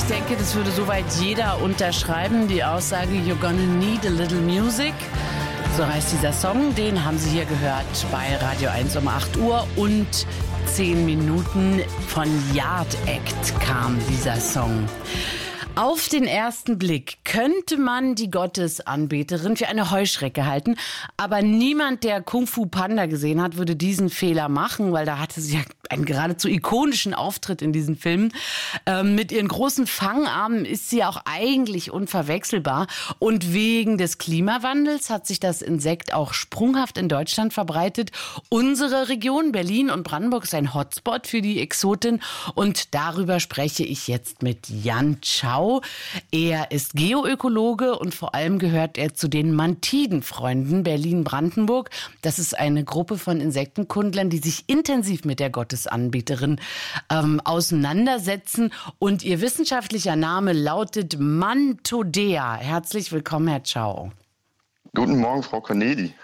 Ich denke, das würde soweit jeder unterschreiben. Die Aussage, you're gonna need a little music. So heißt dieser Song. Den haben Sie hier gehört bei Radio 1 um 8 Uhr und 10 Minuten. Von Yard Act kam dieser Song. Auf den ersten Blick könnte man die Gottesanbeterin für eine Heuschrecke halten, aber niemand, der Kung Fu Panda gesehen hat, würde diesen Fehler machen, weil da hatte sie ja einen geradezu ikonischen Auftritt in diesen Filmen. Mit ihren großen Fangarmen ist sie auch eigentlich unverwechselbar und wegen des Klimawandels hat sich das Insekt auch sprunghaft in Deutschland verbreitet. Unsere Region Berlin und Brandenburg ist ein Hotspot für die Exotin und darüber spreche ich jetzt mit Jan Schau. Er ist Geoökologe und vor allem gehört er zu den Mantidenfreunden Berlin-Brandenburg. Das ist eine Gruppe von Insektenkundlern, die sich intensiv mit der Gottesanbeterin auseinandersetzen. Und ihr wissenschaftlicher Name lautet Mantodea. Herzlich willkommen, Herr Schau. Guten Morgen, Frau Corneli.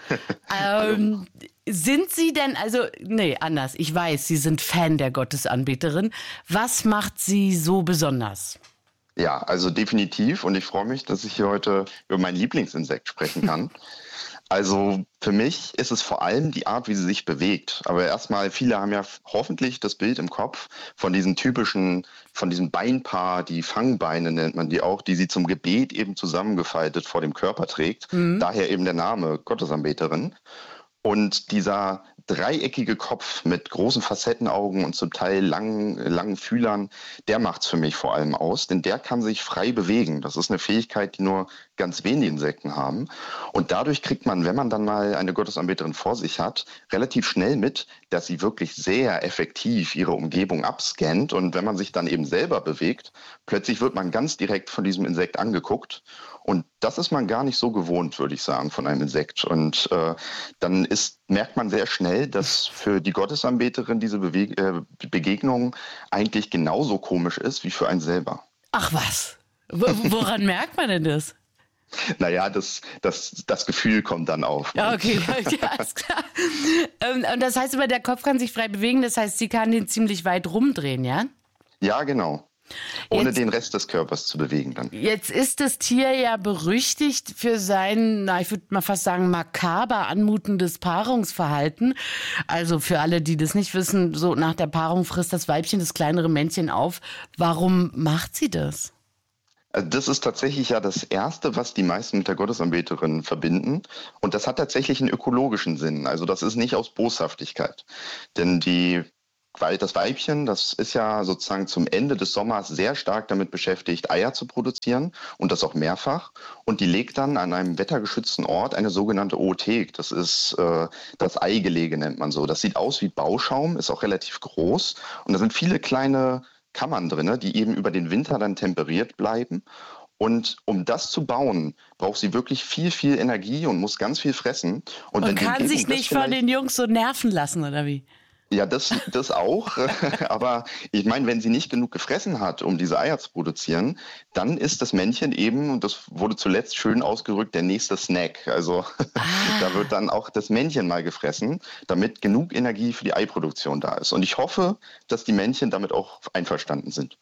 Sind Sie denn, anders, ich weiß, Sie sind Fan der Gottesanbeterin. Was macht Sie so besonders? Ja, also definitiv. Und ich freue mich, dass ich hier heute über mein Lieblingsinsekt sprechen kann. Also für mich ist es vor allem die Art, wie sie sich bewegt. Aber erstmal, viele haben ja hoffentlich das Bild im Kopf von diesen von diesem Beinpaar, die Fangbeine nennt man die auch, die sie zum Gebet eben zusammengefaltet vor dem Körper trägt. Mhm. Daher eben der Name Gottesanbeterin. Und dieser dreieckige Kopf mit großen Facettenaugen und zum Teil langen Fühlern, der macht's für mich vor allem aus, denn der kann sich frei bewegen. Das ist eine Fähigkeit, die nur ganz wenige Insekten haben. Und dadurch kriegt man, wenn man dann mal eine Gottesanbeterin vor sich hat, relativ schnell mit, dass sie wirklich sehr effektiv ihre Umgebung abscannt. Und wenn man sich dann eben selber bewegt, plötzlich wird man ganz direkt von diesem Insekt angeguckt. Und das ist man gar nicht so gewohnt, würde ich sagen, von einem Insekt. Und dann merkt man sehr schnell, dass für die Gottesanbeterin diese Begegnung eigentlich genauso komisch ist wie für einen selber. Ach was? Woran merkt man denn das? Naja, das Gefühl kommt dann auf. Ja, okay, ja, ist klar. Und das heißt aber, der Kopf kann sich frei bewegen, das heißt, sie kann den ziemlich weit rumdrehen, ja? Ja, genau. Ohne den Rest des Körpers zu bewegen dann. Jetzt ist das Tier ja berüchtigt für sein, ich würde mal fast sagen, makaber anmutendes Paarungsverhalten. Also für alle, die das nicht wissen, so nach der Paarung frisst das Weibchen das kleinere Männchen auf. Warum macht sie das? Das ist tatsächlich ja das Erste, was die meisten mit der Gottesanbeterin verbinden. Und das hat tatsächlich einen ökologischen Sinn. Also das ist nicht aus Boshaftigkeit. Denn das Weibchen, das ist ja sozusagen zum Ende des Sommers sehr stark damit beschäftigt, Eier zu produzieren und das auch mehrfach. Und die legt dann an einem wettergeschützten Ort eine sogenannte Oothek. Das ist das Eigelege, nennt man so. Das sieht aus wie Bauschaum, ist auch relativ groß. Und da sind viele kleine Kammern drin, die eben über den Winter dann temperiert bleiben. Und um das zu bauen, braucht sie wirklich viel, viel Energie und muss ganz viel fressen. Und kann sich nicht von den Jungs so nerven lassen, oder wie? Ja, das auch. Aber ich meine, wenn sie nicht genug gefressen hat, um diese Eier zu produzieren, dann ist das Männchen eben, und das wurde zuletzt schön ausgedrückt, der nächste Snack. Also da wird dann auch das Männchen mal gefressen, damit genug Energie für die Eiproduktion da ist. Und ich hoffe, dass die Männchen damit auch einverstanden sind.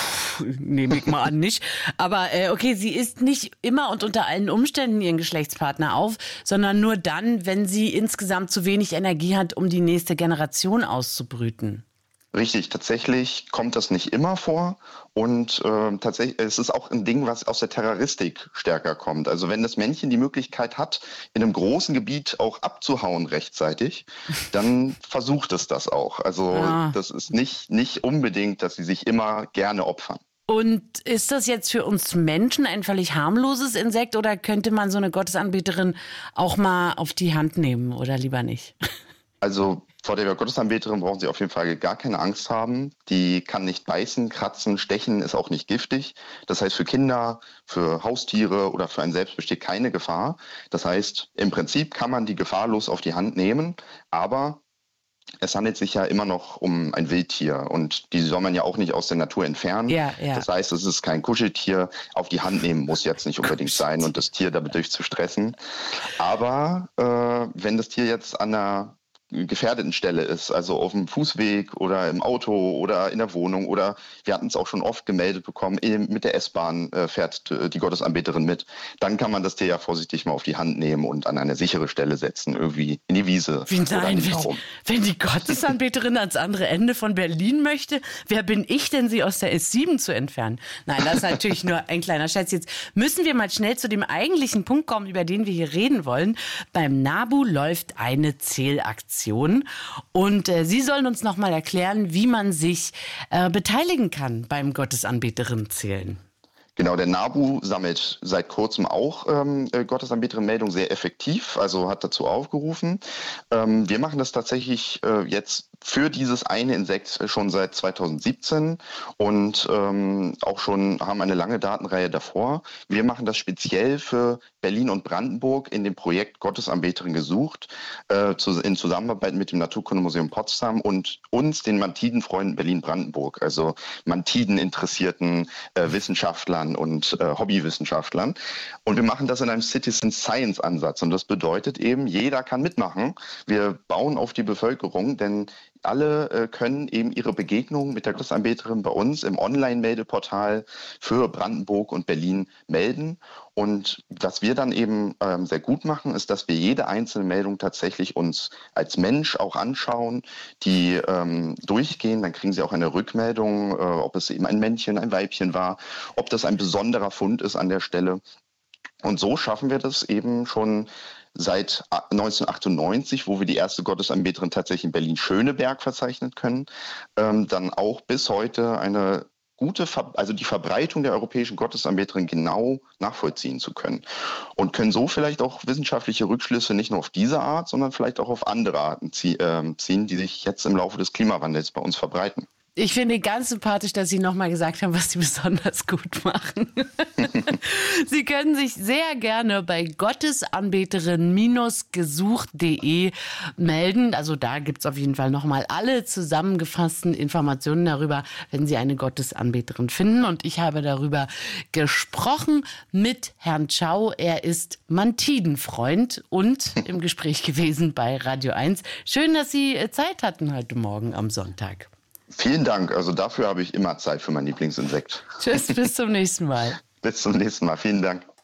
Nehme ich mal an, nicht. Aber okay, sie isst nicht immer und unter allen Umständen ihren Geschlechtspartner auf, sondern nur dann, wenn sie insgesamt zu wenig Energie hat, um die nächste Generation auszubrüten. Richtig, tatsächlich kommt das nicht immer vor und tatsächlich es ist auch ein Ding, was aus der Terroristik stärker kommt. Also wenn das Männchen die Möglichkeit hat, in einem großen Gebiet auch abzuhauen rechtzeitig, dann versucht es das auch. Also das ist nicht unbedingt, dass sie sich immer gerne opfern. Und ist das jetzt für uns Menschen ein völlig harmloses Insekt oder könnte man so eine Gottesanbeterin auch mal auf die Hand nehmen oder lieber nicht? Also vor der Gottesanbeterin brauchen Sie auf jeden Fall gar keine Angst haben. Die kann nicht beißen, kratzen, stechen, ist auch nicht giftig. Das heißt, für Kinder, für Haustiere oder für einen selbst besteht keine Gefahr. Das heißt, im Prinzip kann man die gefahrlos auf die Hand nehmen, aber es handelt sich ja immer noch um ein Wildtier und die soll man ja auch nicht aus der Natur entfernen. Ja. Das heißt, es ist kein Kuscheltier. Auf die Hand nehmen muss jetzt nicht unbedingt sein und das Tier dadurch zu stressen. Aber wenn das Tier jetzt an einer gefährdeten Stelle ist, also auf dem Fußweg oder im Auto oder in der Wohnung, oder wir hatten es auch schon oft gemeldet bekommen, mit der S-Bahn fährt die Gottesanbeterin mit, dann kann man das Tier ja vorsichtig mal auf die Hand nehmen und an eine sichere Stelle setzen, irgendwie in die Wiese. Wenn die Gottesanbeterin ans andere Ende von Berlin möchte, wer bin ich denn, sie aus der S7 zu entfernen? Nein, das ist natürlich nur ein kleiner Scherz. Jetzt müssen wir mal schnell zu dem eigentlichen Punkt kommen, über den wir hier reden wollen. Beim NABU läuft eine Zählaktion und Sie sollen uns noch mal erklären, wie man sich beteiligen kann beim Gottesanbeterin-Zählen. Genau, der NABU sammelt seit kurzem auch Gottesanbeterin-Meldungen sehr effektiv, also hat dazu aufgerufen. Wir machen das tatsächlich jetzt für dieses eine Insekt schon seit 2017 und auch schon haben eine lange Datenreihe davor. Wir machen das speziell für Berlin und Brandenburg in dem Projekt Gottesanbeterin gesucht, in Zusammenarbeit mit dem Naturkundemuseum Potsdam und uns, den Mantidenfreunden Berlin-Brandenburg, also Mantiden-interessierten Wissenschaftlern und Hobbywissenschaftlern. Und wir machen das in einem Citizen Science Ansatz. Und das bedeutet eben, jeder kann mitmachen. Wir bauen auf die Bevölkerung, denn alle können eben ihre Begegnungen mit der Gottesanbeterin bei uns im Online-Meldeportal für Brandenburg und Berlin melden. Und was wir dann eben sehr gut machen, ist, dass wir jede einzelne Meldung tatsächlich uns als Mensch auch anschauen, die durchgehen. Dann kriegen Sie auch eine Rückmeldung, ob es eben ein Männchen, ein Weibchen war, ob das ein besonderer Fund ist an der Stelle. Und so schaffen wir das eben schon seit 1998, wo wir die erste Gottesanbeterin tatsächlich in Berlin-Schöneberg verzeichnen können, dann auch bis heute eine gute, also die Verbreitung der europäischen Gottesanbeterin genau nachvollziehen zu können und können so vielleicht auch wissenschaftliche Rückschlüsse nicht nur auf diese Art, sondern vielleicht auch auf andere Arten ziehen, die sich jetzt im Laufe des Klimawandels bei uns verbreiten. Ich finde ganz sympathisch, dass Sie nochmal gesagt haben, was Sie besonders gut machen. Sie können sich sehr gerne bei gottesanbeterin-gesucht.de melden. Also da gibt es auf jeden Fall nochmal alle zusammengefassten Informationen darüber, wenn Sie eine Gottesanbeterin finden. Und ich habe darüber gesprochen mit Herrn Tschau. Er ist Mantidenfreund und im Gespräch gewesen bei Radio 1. Schön, dass Sie Zeit hatten heute Morgen am Sonntag. Vielen Dank. Also dafür habe ich immer Zeit für mein Lieblingsinsekt. Tschüss, bis zum nächsten Mal. Bis zum nächsten Mal. Vielen Dank.